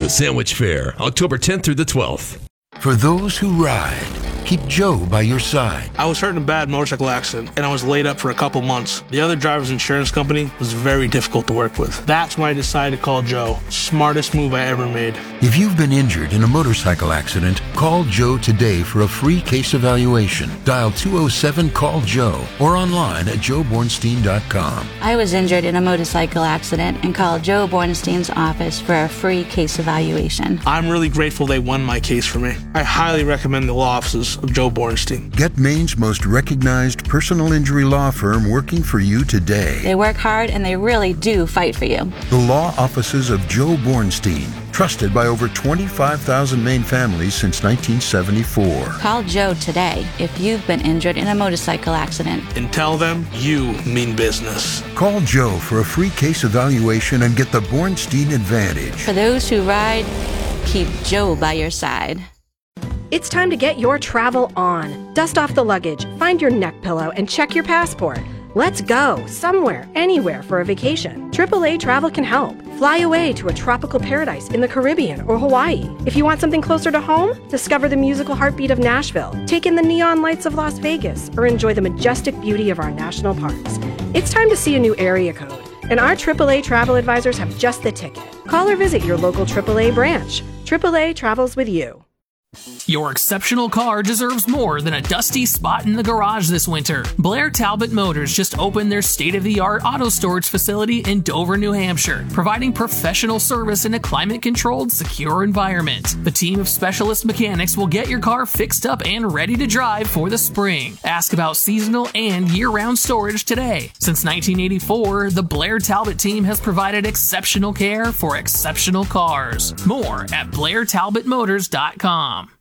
with Sandwich Fair, October 10th through the 12th. For those who ride, keep Joe by your side. I was hurt in a bad motorcycle accident, and I was laid up for a couple months. The other driver's insurance company was very difficult to work with. That's when I decided to call Joe. Smartest move I ever made. If you've been injured in a motorcycle accident, call Joe today for a free case evaluation. Dial 207-CALL-JOE or online at joebornstein.com. I was injured in a motorcycle accident and called Joe Bornstein's office for a free case evaluation. I'm really grateful they won my case for me. I highly recommend the law offices of Joe Bornstein. Get Maine's most recognized personal injury law firm working for you today. They work hard and they really do fight for you. The law offices of Joe Bornstein, trusted by over 25,000 Maine families since 1974. Call Joe today if you've been injured in a motorcycle accident. And tell them you mean business. Call Joe for a free case evaluation and get the Bornstein advantage. For those who ride, keep Joe by your side. It's time to get your travel on. Dust off the luggage, find your neck pillow, and check your passport. Let's go somewhere, anywhere for a vacation. AAA Travel can help. Fly away to a tropical paradise in the Caribbean or Hawaii. If you want something closer to home, discover the musical heartbeat of Nashville, take in the neon lights of Las Vegas, or enjoy the majestic beauty of our national parks. It's time to see a new area code, and our AAA Travel Advisors have just the ticket. Call or visit your local AAA branch. AAA travels with you. Your exceptional car deserves more than a dusty spot in the garage this winter. Blair Talbot Motors just opened their state-of-the-art auto storage facility in Dover, New Hampshire, providing professional service in a climate-controlled, secure environment. The team of specialist mechanics will get your car fixed up and ready to drive for the spring. Ask about seasonal and year-round storage today. Since 1984, the Blair Talbot team has provided exceptional care for exceptional cars. More at BlairTalbotMotors.com.